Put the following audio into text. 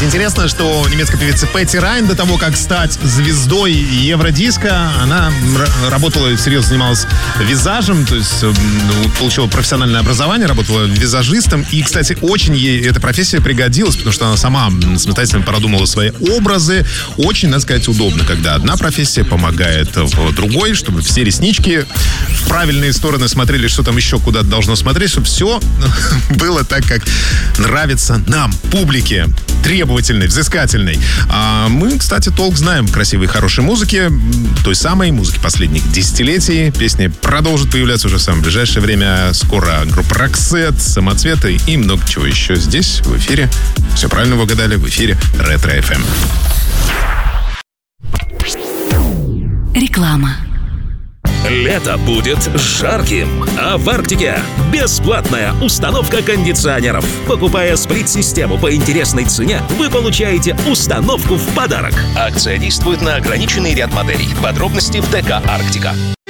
Кстати, интересно, что немецкая певица Пэтти Райн до того, как стать звездой Евродиска, она работала, серьезно занималась визажем, то есть получила профессиональное образование, работала визажистом. И, кстати, очень ей эта профессия пригодилась, потому что она сама самостоятельно продумала свои образы. Очень, надо сказать, удобно, когда одна профессия помогает в другой, чтобы все реснички в правильные стороны смотрели, что там еще куда-то должно смотреть, чтобы все было так, как нравится нам, публике, требовательной, взыскательной. А мы, кстати, толк знаем красивой и хорошей музыки, той самой музыки последних десятилетий. Песни продолжат появляться уже в самое ближайшее время. Скоро группа Roxette, Самоцветы и много чего еще здесь, в эфире. Все правильно вы угадали, в эфире Ретро FM. Реклама. Лето будет жарким, а в Арктике бесплатная установка кондиционеров. Покупая сплит-систему по интересной цене, вы получаете установку в подарок. Акция действует на ограниченный ряд моделей. Подробности в ДК «Арктика».